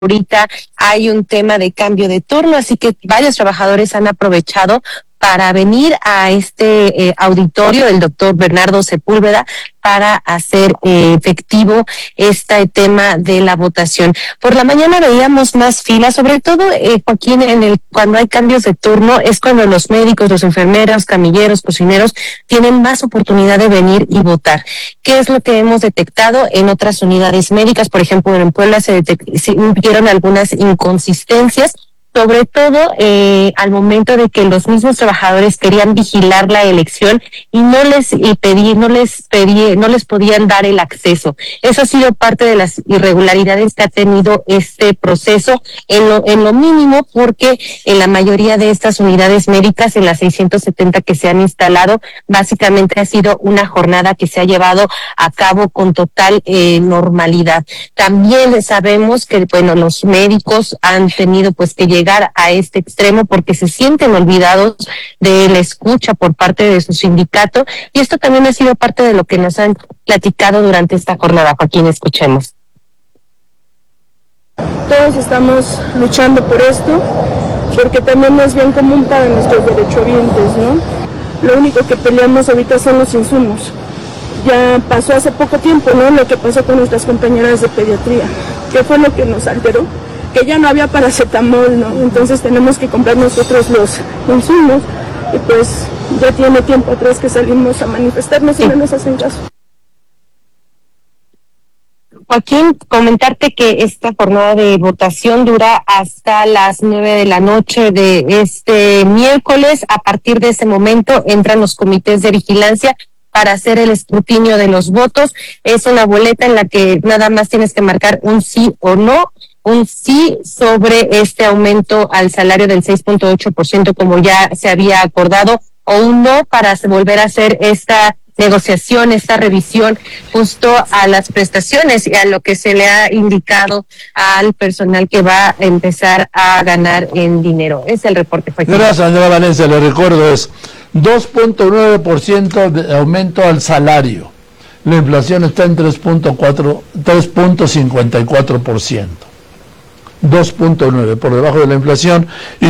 ahorita hay un tema de cambio de turno, así que varios trabajadores han aprovechado para venir a este auditorio del doctor Bernardo Sepúlveda para hacer efectivo este tema de la votación. Por la mañana veíamos más filas, sobre todo, Joaquín, cuando hay cambios de turno, es cuando los médicos, los enfermeros, camilleros, cocineros tienen más oportunidad de venir y votar. ¿Qué es lo que hemos detectado en otras unidades médicas? Por ejemplo, en Puebla se vieron algunas inconsistencias, sobre todo al momento de que los mismos trabajadores querían vigilar la elección y no les podían dar el acceso. Eso ha sido parte de las irregularidades que ha tenido este proceso en lo mínimo, porque en la mayoría de estas unidades médicas, en las 670 que se han instalado, básicamente ha sido una jornada que se ha llevado a cabo con total normalidad. También sabemos que, bueno, los médicos han tenido pues que llegar a este extremo porque se sienten olvidados de la escucha por parte de su sindicato, y esto también ha sido parte de lo que nos han platicado durante esta jornada. Joaquín, escuchemos. Todos estamos luchando por esto, porque también es bien común para nuestros derechohabientes, ¿no? Lo único que peleamos ahorita son los insumos. Ya pasó hace poco tiempo, ¿no?, lo que pasó con nuestras compañeras de pediatría, que fue lo que nos alteró, que ya no había paracetamol, ¿no? Entonces tenemos que comprar nosotros los insumos, y pues ya tiene tiempo atrás que salimos a manifestarnos y no nos hacen caso. Joaquín, comentarte que esta jornada de votación dura hasta las 9 de la noche de este miércoles. A partir de ese momento entran los comités de vigilancia para hacer el escrutinio de los votos. Es una boleta en la que nada más tienes que marcar un sí o no. Un sí sobre este aumento al salario del 6.8%, como ya se había acordado, o un no para volver a hacer esta negociación, esta revisión justo a las prestaciones y a lo que se le ha indicado al personal que va a empezar a ganar en dinero. Es el reporte. Gracias, Andrea Valencia. Le recuerdo, es 2.9% de aumento al salario. La inflación está en 3.54%. 2.9 por debajo de la inflación y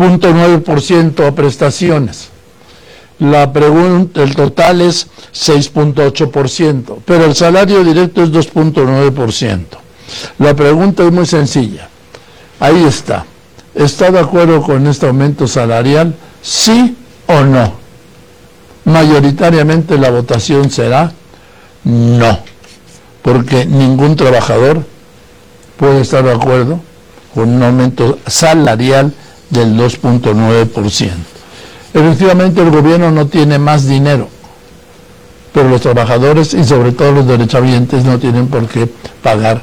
3.9% a prestaciones. La pregunta, el total es 6.8%, pero el salario directo es 2.9%. La pregunta es muy sencilla. Ahí está. ¿Está de acuerdo con este aumento salarial? ¿Sí o no? Mayoritariamente la votación será no, porque ningún trabajador puede estar de acuerdo con un aumento salarial del 2.9%. Efectivamente, el gobierno no tiene más dinero, pero los trabajadores y sobre todo los derechohabientes no tienen por qué pagar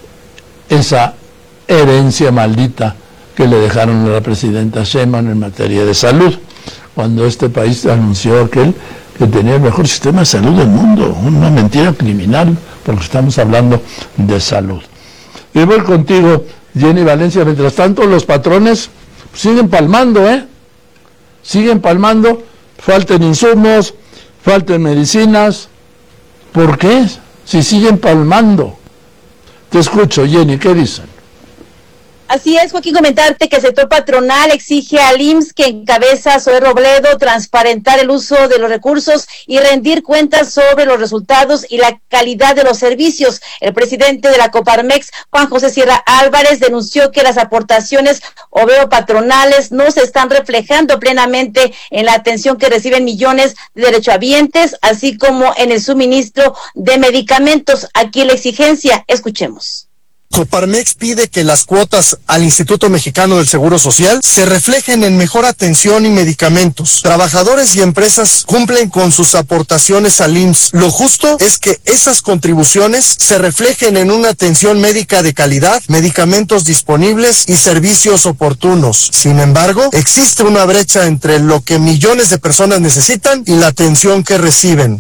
esa herencia maldita que le dejaron a la presidenta Sheinbaum en materia de salud, cuando este país anunció que tenía el mejor sistema de salud del mundo. Una mentira criminal, porque estamos hablando de salud. Y voy contigo, Jenny Valencia. Mientras tanto, los patrones siguen palmando, siguen palmando, faltan insumos, faltan medicinas. ¿Por qué? Si siguen palmando. Te escucho, Jenny, ¿qué dicen? Así es, Joaquín, comentarte que el sector patronal exige al IMSS, que encabeza Zoé Robledo, transparentar el uso de los recursos y rendir cuentas sobre los resultados y la calidad de los servicios. El presidente de la Coparmex, Juan José Sierra Álvarez, denunció que las aportaciones patronales no se están reflejando plenamente en la atención que reciben millones de derechohabientes, así como en el suministro de medicamentos. Aquí la exigencia, escuchemos. Coparmex pide que las cuotas al Instituto Mexicano del Seguro Social se reflejen en mejor atención y medicamentos. Trabajadores y empresas cumplen con sus aportaciones al IMSS. Lo justo es que esas contribuciones se reflejen en una atención médica de calidad, medicamentos disponibles y servicios oportunos. Sin embargo, existe una brecha entre lo que millones de personas necesitan y la atención que reciben.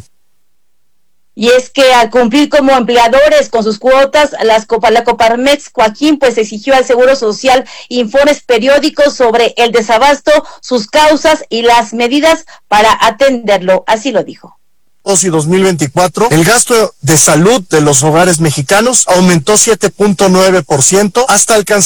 Y es que al cumplir como empleadores con sus cuotas, la Coparmex, Joaquín, pues exigió al Seguro Social informes periódicos sobre el desabasto, sus causas y las medidas para atenderlo. Así lo dijo. y 2024, el gasto de salud de los hogares mexicanos aumentó 7.9% hasta alcanzar